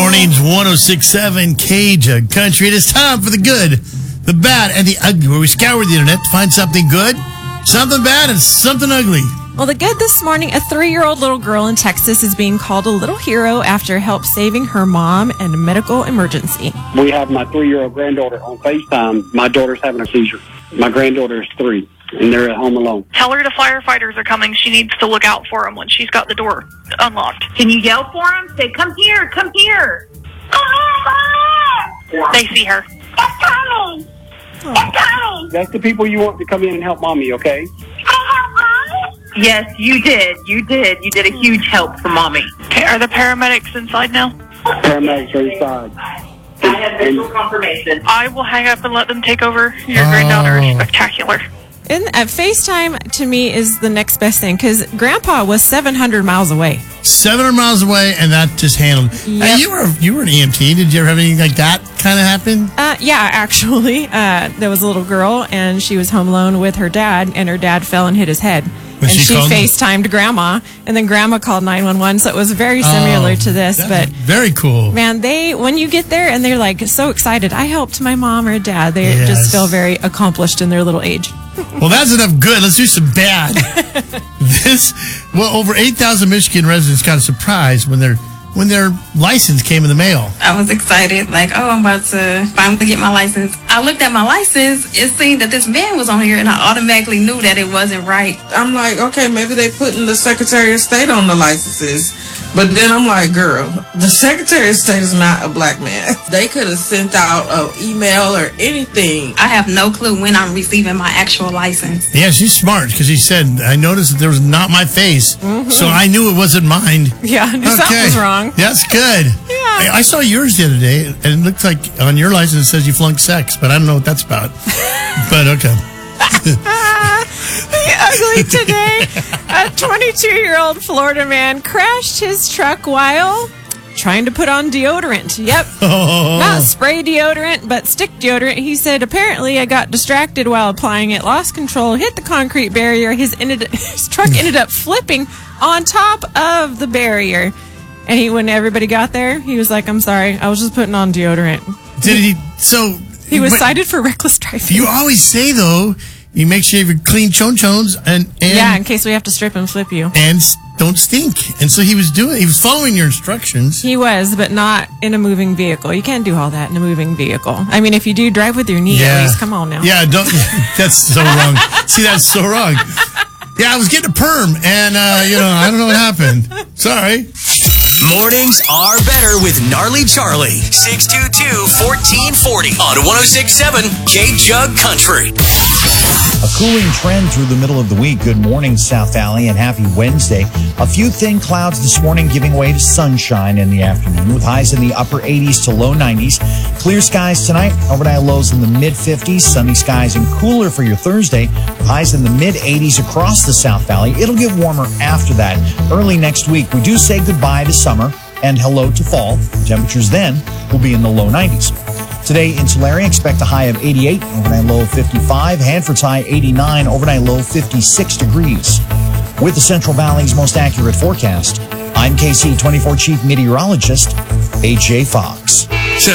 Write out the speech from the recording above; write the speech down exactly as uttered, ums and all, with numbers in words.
mornings, one oh six point seven K-Jug Country. It is time for the good, the bad, and the ugly, where we scour the internet to find something good, something bad, and something ugly. Well, the good this morning, a three-year-old little girl in Texas is being called a little hero after help saving her mom in a medical emergency. We have my three-year-old granddaughter on FaceTime. My daughter's having a seizure. My granddaughter is three, and they're at home alone. Tell her the firefighters are coming. She needs to look out for them when she's got the door unlocked. Can you yell for them? Say, come here, come here. They see her. It's coming. It's coming. That's the people you want to come in and help Mommy, okay? Yes, you did. You did. You did a huge help for Mommy. Okay, are the paramedics inside now? Paramedics are inside. I have visual confirmation. I will hang up and let them take over. Your Oh. granddaughter is spectacular. And uh, FaceTime, to me, is the next best thing, because Grandpa was seven hundred miles away. seven hundred miles away, and that just handled. Yep. Hey, you were you were an E M T. Did you ever have anything like that kind of happen? Uh, yeah, actually, uh, there was a little girl, and she was home alone with her dad, and her dad fell and hit his head. Was and she she called- FaceTimed Grandma, and then Grandma called nine one one, so it was very similar Oh, to this. that's But very cool. man, they when you get there and they're like so excited, I helped my mom or dad. They Yes. just feel very accomplished in their little age. Well, that's enough good. Let's do some bad. This, well, over eight thousand Michigan residents got a surprise when their when their license came in the mail. I was excited, like, oh, I'm about to finally get my license. I looked at my license, it seemed that this man was on here, and I automatically knew that it wasn't right. I'm like, okay, maybe they putting the Secretary of State on the licenses. But then I'm like, girl, the Secretary of State is not a black man. They could have sent out an email or anything. I have no clue when I'm receiving my actual license. Yeah, she's smart because she said, I noticed that there was not my face, so I knew it wasn't mine. Yeah, something was wrong. That's good. Yeah. I, I saw yours the other day, and it looks like on your license it says you flunked sex, but I don't know what that's about. But okay. The ugly today, a twenty-two-year-old Florida man crashed his truck while trying to put on deodorant. Yep. Oh. Not spray deodorant, but stick deodorant. He said, apparently I got distracted while applying it, lost control, hit the concrete barrier. His, ended, his truck ended up flipping on top of the barrier. And he, when everybody got there, he was like, I'm sorry, I was just putting on deodorant. Did he? So He was but cited for reckless driving. You always say though, you make sure you have clean chon-chons and and Yeah, in case we have to strip and flip you. and s- don't stink. And so he was doing. He was following your instructions. He was, but not in a moving vehicle. You can't do all that in a moving vehicle. I mean, if you do, drive with your knee at least. Come on now. Yeah, don't. That's so wrong. See, that's so wrong. Yeah, I was getting a perm, and uh, you know, I don't know what happened. Sorry. Mornings are better with Gnarly Charlie. six two two, one four four zero on one oh six point seven K-Jug Country. A cooling trend through the middle of the week. Good morning, South Valley, and happy Wednesday. A few thin clouds this morning giving way to sunshine in the afternoon with highs in the upper eighties to low nineties. Clear skies tonight, overnight lows in the mid fifties, sunny skies and cooler for your Thursday with highs in the mid eighties across the South Valley. It'll get warmer after that. Early next week, we do say goodbye to summer and hello to fall. Temperatures then will be in the low nineties. Today in Tulare, expect a high of eighty-eight, overnight low of fifty-five. Hanford's high eighty-nine, overnight low fifty-six degrees. With the Central Valley's most accurate forecast, I'm K C twenty-four Chief Meteorologist A J Fox.